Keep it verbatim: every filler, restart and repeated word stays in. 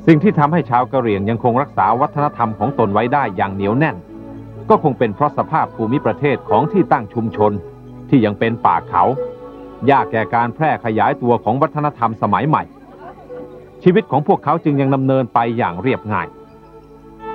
สิ่งที่ทำให้ชาวกะเหรี่ยงยังคงรักษาวัฒนธรรมของตนไว้ได้อย่างเหนียวแน่นก็คงเป็นเพราะสภาพภูมิประเทศของที่ตั้งชุมชนที่ยังเป็นป่าเขายากแก่การแพร่ขยายตัวของวัฒนธรรมสมัยใหม่ชีวิตของพวกเขาจึงยังดำเนินไปอย่างเรียบง่าย